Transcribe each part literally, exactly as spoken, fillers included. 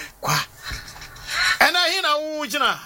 Kwa. And I hear a wujina.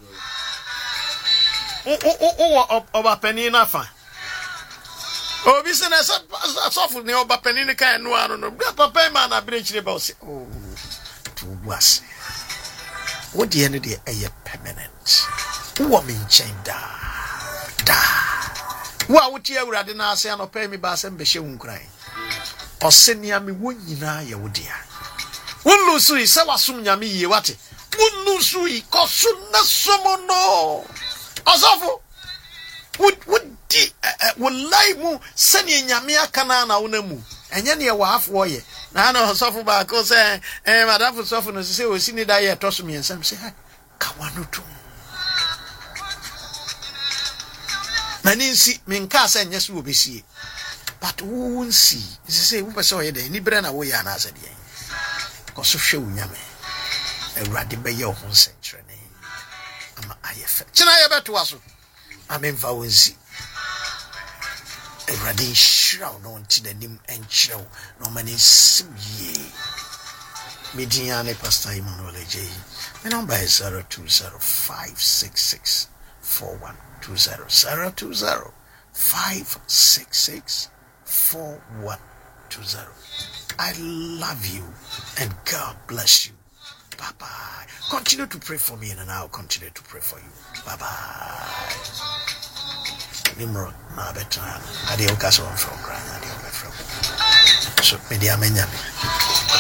Oh, oh, oh, over penny enough. Oh, business a soft near over penny can no, I don't know. Papa man, I bring you about. Oh, to was. What the end of the air permanent? Woman chain da. Da. What would you rather not say and pay me bass and be shown crying? Or send me one yina, you would dear. One Lucy, Sawasum Yami, what? One Lucy, Cosuna Somono. Osofo would would would lie mu sani nyamia kana na wonamu enya ne wa afo ye na na osofo ba ko say eh madam osofo no say osini da ye toso mi ensam say ka wanu tu mani nsi menka say nyeso obesie but wo nsi say wo pese oye de ni bre na wo ya na ase de ko so hwe unyame ewrade be ye ho nsentre ne ama ayefe china ye beto aso amen vawenzi ewrade shiraw no nti nanim enchiraw no mani sim ye media ne pastor Emmanuel J. My number is zero two zero five six six four one two zero zero two zero five six six four one two zero. I love you and God bless you. Bye bye. Continue to pray for me and I'll continue to pray for you. Bye bye. Nimrod, na betra. Adi okaso from Grand. Adi okaso. So media menyame.